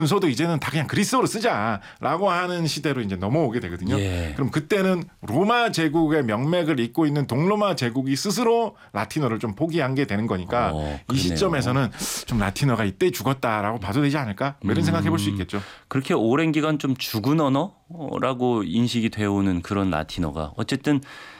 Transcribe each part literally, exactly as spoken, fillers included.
문서도 이제는 다 그냥 그리스어로 쓰자라고 하는 시대로 이제 넘어오게 되거든요. 예. 그럼 그때는 로마 제국의 명맥을 잇고 있는 동로마 제국이 스스로 라틴어를 좀 포기한 게 되는 거니까 어, 이 시점에서는 좀 라틴어가 이때 죽었다라고 봐도 되지 않을까? 뭐 이런 음. 생각해 볼 수 있겠죠. 그렇게 오랜 기간 좀 죽은 언어라고 인식이 되어 오는 그런 라틴어가 어쨌든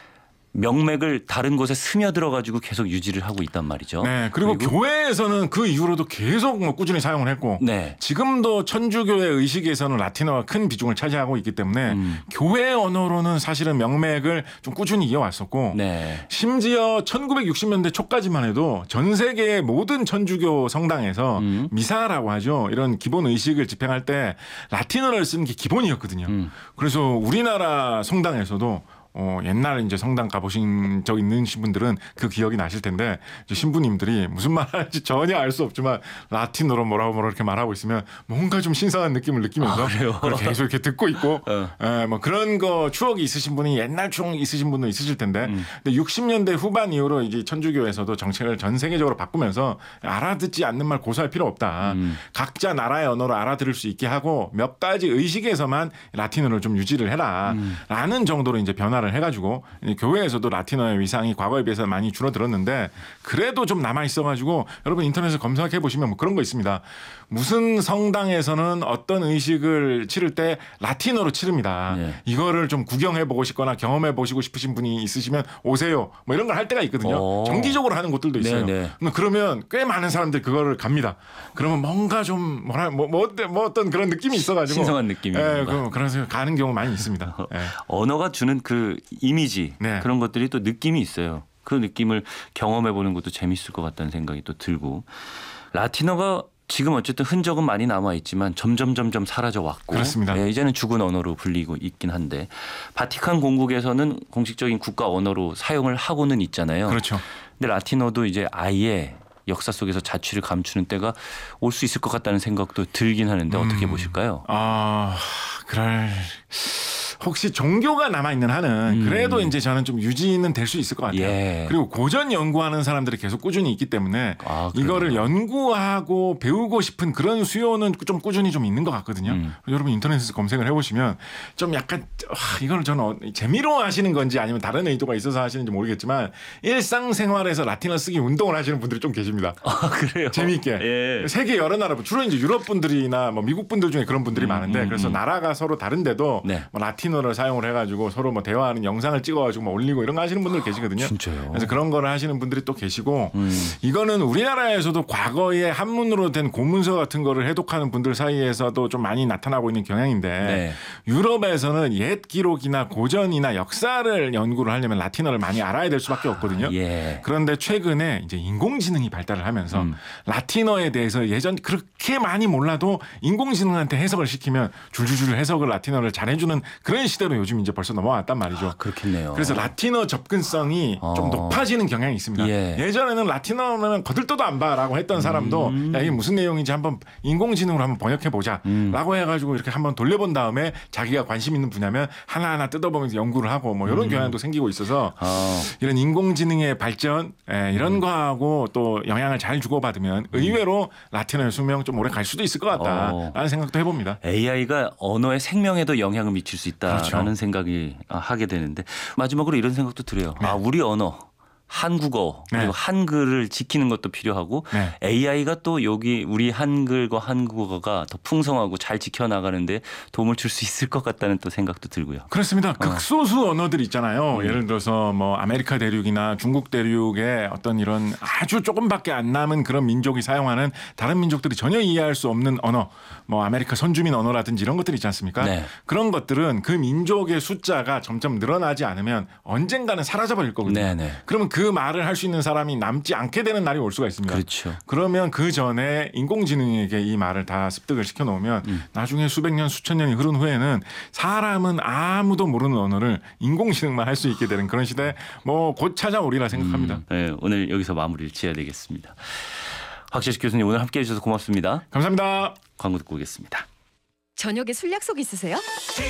명맥을 다른 곳에 스며들어 가지고 계속 유지를 하고 있단 말이죠. 네, 그리고, 그리고 교회에서는 그 이후로도 계속 뭐 꾸준히 사용을 했고 네. 지금도 천주교의 의식에서는 라틴어가 큰 비중을 차지하고 있기 때문에 음. 교회 언어로는 사실은 명맥을 좀 꾸준히 이어왔었고 네. 심지어 천구백육십 년대 초까지만 해도 전 세계의 모든 천주교 성당에서 음. 미사라고 하죠. 이런 기본 의식을 집행할 때 라틴어를 쓰는 게 기본이었거든요. 음. 그래서 우리나라 성당에서도 어, 옛날 이제 성당 가보신 적 있는 분들은 그 기억이 나실 텐데 이제 신부님들이 무슨 말 하는지 전혀 알 수 없지만 라틴어로 뭐라고 뭐라고 이렇게 말하고 있으면 뭔가 좀 신선한 느낌을 느끼면서 아, 그래요? 그걸 계속 이렇게 듣고 있고 어. 에, 뭐 그런 거 추억이 있으신 분이 옛날 추억 있으신 분도 있으실 텐데 음. 근데 육십 년대 후반 이후로 이제 천주교에서도 정책을 전 세계적으로 바꾸면서 알아듣지 않는 말 고수할 필요 없다. 음. 각자 나라의 언어로 알아들을 수 있게 하고 몇 가지 의식에서만 라틴어를 좀 유지를 해라. 음. 라는 정도로 이제 변화를 해가지고 교회에서도 라틴어의 위상이 과거에 비해서 많이 줄어들었는데 그래도 좀 남아 있어가지고 여러분 인터넷에 검색해 보시면 뭐 그런 거 있습니다. 무슨 성당에서는 어떤 의식을 치를 때 라틴어로 치릅니다. 네. 이거를 좀 구경해 보고 싶거나 경험해 보시고 싶으신 분이 있으시면 오세요. 뭐 이런 걸 할 때가 있거든요. 오. 정기적으로 하는 곳들도 있어요. 네네. 그러면 꽤 많은 사람들이 그거를 갑니다. 그러면 뭔가 좀 뭐라 뭐, 뭐, 어때- 뭐 어떤 그런 느낌이 있어가지고 신선한 느낌이 예, 뭔가. 그, 그래서 가는 경우 많이 있습니다. 예. 언어가 주는 그 이미지 네. 그런 것들이 또 느낌이 있어요. 그 느낌을 경험해 보는 것도 재밌을 것 같다는 생각이 또 들고 라틴어가 지금 어쨌든 흔적은 많이 남아 있지만 점점 점점 사라져 왔고 그렇습니다. 예, 이제는 죽은 언어로 불리고 있긴 한데 바티칸 공국에서는 공식적인 국가 언어로 사용을 하고는 있잖아요. 그렇죠. 근데 라틴어도 이제 아예 역사 속에서 자취를 감추는 때가 올 수 있을 것 같다는 생각도 들긴 하는데 어떻게 음. 보실까요? 아, 그럴 혹시 종교가 남아 있는 한은 음. 그래도 이제 저는 좀 유지는 될 수 있을 것 같아요. 예. 그리고 고전 연구하는 사람들이 계속 꾸준히 있기 때문에 아, 그래요? 이거를 연구하고 배우고 싶은 그런 수요는 좀 꾸준히 좀 있는 것 같거든요. 음. 여러분 인터넷에서 검색을 해보시면 좀 약간 와, 이걸 저는 어- 재미로 하시는 건지 아니면 다른 의도가 있어서 하시는지 모르겠지만 일상생활에서 라틴어 쓰기 운동을 하시는 분들이 좀 계십니다. 아, 그래요? 재미있게 예. 세계 여러 나라 주로 이제 유럽 분들이나 뭐 미국 분들 중에 그런 분들이 음, 많은데 음, 그래서 음. 나라가 서로 다른데도 네. 뭐 라틴어를 사용을 해가지고 서로 뭐 대화하는 영상을 찍어가지고 뭐 올리고 이런 거 하시는 분들 계시거든요. 진짜요? 그래서 그런 거를 하시는 분들이 또 계시고 음. 이거는 우리나라에서도 과거에 한문으로 된 고문서 같은 거를 해독하는 분들 사이에서도 좀 많이 나타나고 있는 경향인데 네. 유럽에서는 옛 기록이나 고전이나 역사를 연구를 하려면 라틴어를 많이 알아야 될 수밖에 없거든요. 예. 그런데 최근에 이제 인공지능이 발달을 하면서 음. 라틴어에 대해서 예전 그렇게 많이 몰라도 인공지능한테 해석을 시키면 줄줄줄 해석을 라틴어를 잘해주는 그런 시대로 요즘 이제 벌써 넘어왔단 말이죠. 아, 그렇겠네요. 그래서 라틴어 접근성이 어. 좀 높아지는 경향이 있습니다. 예. 예전에는 라틴어면 거들떠도 안 봐라고 했던 사람도 음. 야, 이게 무슨 내용인지 한번 인공지능으로 한번 번역해 보자라고 음. 해가지고 이렇게 한번 돌려본 다음에 자기가 관심 있는 분야면 하나하나 뜯어보면서 연구를 하고 뭐 이런 경향도 생기고 있어서 아. 이런 인공지능의 발전 예, 이런 거하고 또 영향을 잘 주고받으면 의외로 라틴어의 수명 좀 오래 갈 수도 있을 것 같다라는 어. 생각도 해봅니다. 에이아이가 언어의 생명에도 영향을 미칠 수 있다라는 그렇죠. 생각이 아, 하게 되는데 마지막으로 이런 생각도 들어요. 아, 우리 언어 한국어 그리고 네. 한글을 지키는 것도 필요하고 네. 에이아이가 또 여기 우리 한글과 한국어가 더 풍성하고 잘 지켜나가는데 도움을 줄 수 있을 것 같다는 또 생각도 들고요. 그렇습니다. 극소수 언어들 있잖아요. 음. 예를 들어서 뭐 아메리카 대륙이나 중국 대륙의 어떤 이런 아주 조금밖에 안 남은 그런 민족이 사용하는 다른 민족들이 전혀 이해할 수 없는 언어, 뭐 아메리카 선주민 언어라든지 이런 것들 있지 않습니까? 네. 그런 것들은 그 민족의 숫자가 점점 늘어나지 않으면 언젠가는 사라져버릴 거거든요. 네네. 그러면 그 말을 할 수 있는 사람이 남지 않게 되는 날이 올 수가 있습니다. 그렇죠. 그러면 그 전에 인공지능에게 이 말을 다 습득을 시켜놓으면 음. 나중에 수백 년, 수천 년이 흐른 후에는 사람은 아무도 모르는 언어를 인공지능만 할 수 있게 되는 그런 시대 뭐 곧 찾아오리라 생각합니다. 음, 네, 오늘 여기서 마무리를 지어야 되겠습니다. 박재식 교수님 오늘 함께해 주셔서 고맙습니다. 감사합니다. 광고 듣고 오겠습니다. 저녁에 술 약속 있으세요?